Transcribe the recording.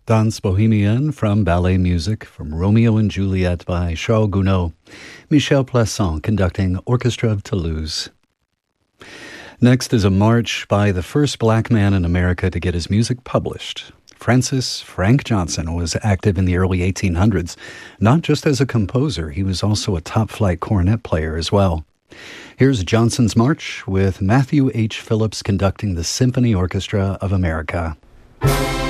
Danse Bohemienne from ballet music from Romeo and Juliet by Charles Gounod. Michel Plassans conducting Orchestra of Toulouse. Next is a march by the first black man in America to get his music published. Francis Frank Johnson was active in the early 1800s. Not just as a composer, he was also a top-flight cornet player as well. Here's Johnson's March with Matthew H. Phillips conducting the Symphony Orchestra of America.